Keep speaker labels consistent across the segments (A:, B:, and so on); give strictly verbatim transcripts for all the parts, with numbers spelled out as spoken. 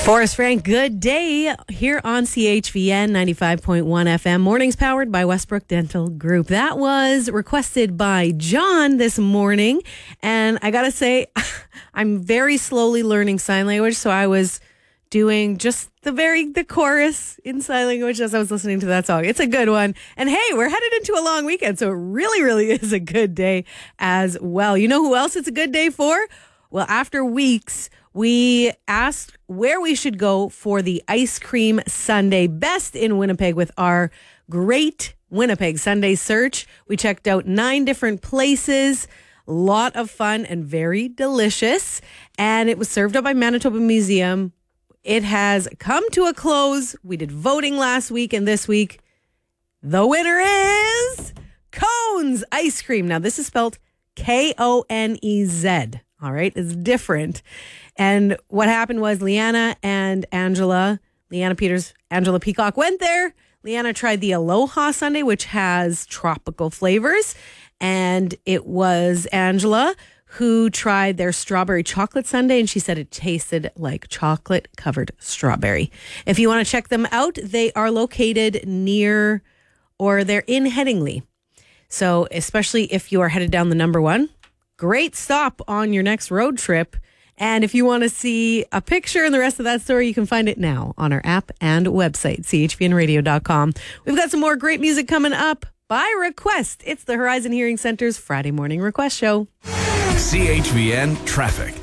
A: Forrest Frank, good day here on C H V N ninety-five point one F M. Mornings powered by Westbrook Dental Group. That was requested by John this morning. And I got to say, I'm very slowly learning sign language. So I was doing just the very, the chorus in sign language as I was listening to that song. It's a good one. And hey, we're headed into a long weekend. So it really, really is a good day as well. You know who else it's a good day for? Well, after weeks, we asked where we should go for the Ice Cream Sundae Best in Winnipeg with our great Winnipeg Sundae search. We checked out nine different places. A lot of fun and very delicious. And it was served up by Manitoba Museum. It has come to a close. We did voting last week, and this week, the winner is Kohn's Ice Cream. Now, this is spelled K O N E Z. All right, it's different. And what happened was Leanna and Angela, Leanna Peters, Angela Peacock went there. Leanna tried the Aloha Sundae, which has tropical flavors. And it was Angela who tried their strawberry chocolate sundae, and she said it tasted like chocolate covered strawberry. If you want to check them out, they are located near, or they're in Headingley. So especially if you are headed down the number one, great stop on your next road trip. And if you want to see a picture and the rest of that story, you can find it now on our app and website, C H V N radio dot com. We've got some more great music coming up by request. It's the Horizon Hearing Center's Friday Morning Request Show.
B: C H V N Traffic.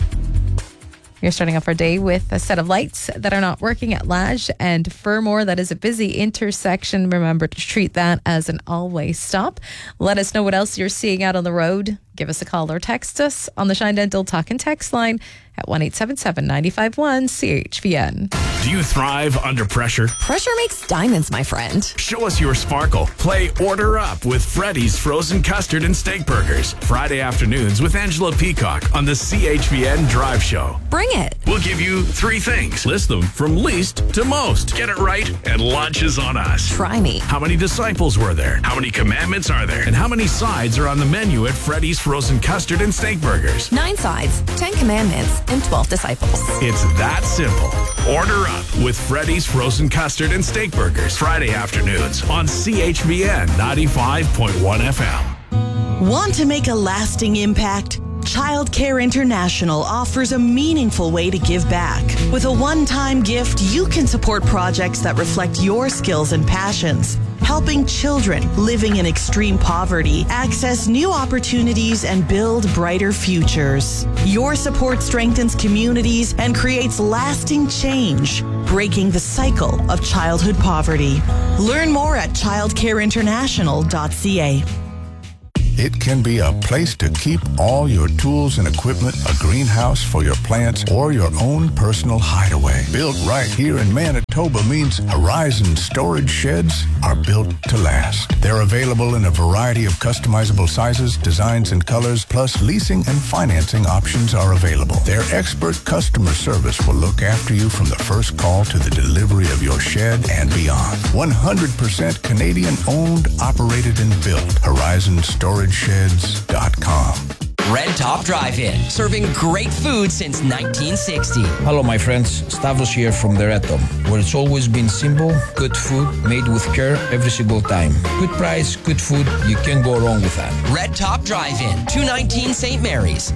C: You're starting off our day with a set of lights that are not working at Lage and Fermor. That is a busy intersection. Remember to treat that as an all-way stop. Let us know what else you're seeing out on the road. Give us a call or text us on the Shine Dental Talk and Text line at one eight seven seven, nine five one, C H V N.
B: Do you thrive under pressure?
D: Pressure makes diamonds, my friend.
B: Show us your sparkle. Play Order Up with Freddy's Frozen Custard and Steak Burgers. Friday afternoons with Angela Peacock on the C H V N Drive Show.
D: Bring it.
B: We'll give you three things. List them from least to most. Get it right, and lunch is on us.
D: Try me.
B: How many disciples were there? How many commandments are there? And how many sides are on the menu at Freddy's Frozen Custard and Steak Burgers?
D: Nine sides, ten commandments, and twelve disciples.
B: It's that simple. Order up with Freddy's Frozen Custard and Steak Burgers. Friday afternoons on C H V N ninety-five point one F M.
E: Want to make a lasting impact? Child Care International offers a meaningful way to give back. With a one-time gift, you can support projects that reflect your skills and passions, helping children living in extreme poverty access new opportunities and build brighter futures. Your support strengthens communities and creates lasting change, breaking the cycle of childhood poverty. Learn more at child care international dot c a.
F: It can be a place to keep all your tools and equipment, a greenhouse for your plants, or your own personal hideaway. Built right here in Manitoba means Horizon storage sheds are built to last. They're available in a variety of customizable sizes, designs, and colors, plus leasing and financing options are available. Their expert customer service will look after you from the first call to the delivery of your shed and beyond. one hundred percent Canadian owned, operated, and built. Horizon Storage Sheds dot com.
G: Red Top Drive-In, serving great food since nineteen sixty.
H: Hello, my friends. Stavros here from the Red Top, where it's always been simple, good food, made with care every single time. Good price, good food, you can't go wrong with that.
G: Red Top Drive-In, two nineteen Saint Mary's.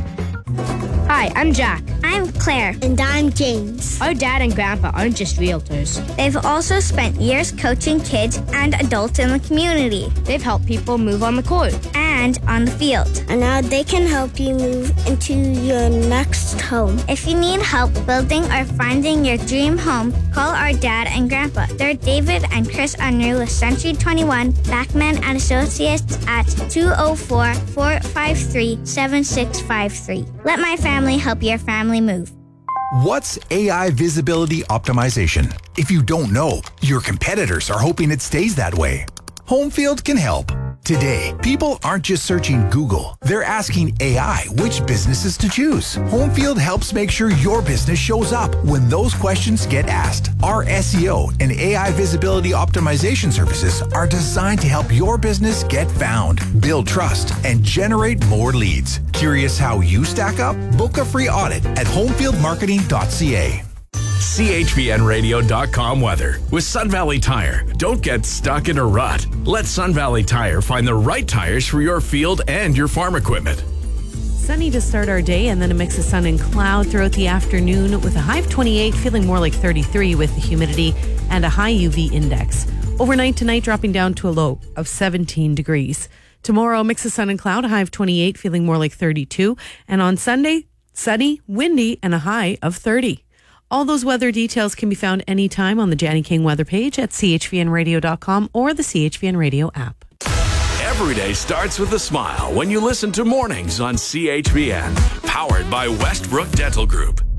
I: Hi, I'm Jack.
J: I'm Claire.
I: And I'm James. Our dad and grandpa aren't just realtors.
J: They've also spent years coaching kids and adults in the community.
I: They've helped people move on the court.
J: And on the field.
K: And now they can help you move into your next home.
J: If you need help building or finding your dream home, call our dad and grandpa. They're David and Chris Unruh with Century twenty-one, Backman and Associates at two oh four, four five three, seven six five three. Let my family help your family move.
L: What's A I visibility optimization? If you don't know, your competitors are hoping it stays that way. Homefield can help. Today, people aren't just searching Google. They're asking A I which businesses to choose. Homefield helps make sure your business shows up when those questions get asked. Our S E O and A I visibility optimization services are designed to help your business get found, build trust, and generate more leads. Curious how you stack up? Book a free audit at homefield marketing dot c a.
B: C H V N radio dot com weather. With Sun Valley Tire, don't get stuck in a rut. Let Sun Valley Tire find the right tires for your field and your farm equipment.
A: Sunny to start our day, and then a mix of sun and cloud throughout the afternoon with a high of twenty-eight, feeling more like thirty-three with the humidity and a high U V index. Overnight tonight, dropping down to a low of seventeen degrees. Tomorrow, a mix of sun and cloud, a high of twenty-eight, feeling more like thirty-two. And on Sunday, sunny, windy, and a high of thirty. All those weather details can be found anytime on the Janny King weather page at C H V N radio dot com or the C H V N Radio app.
B: Every day starts with a smile when you listen to Mornings on C H V N. Powered by Westbrook Dental Group.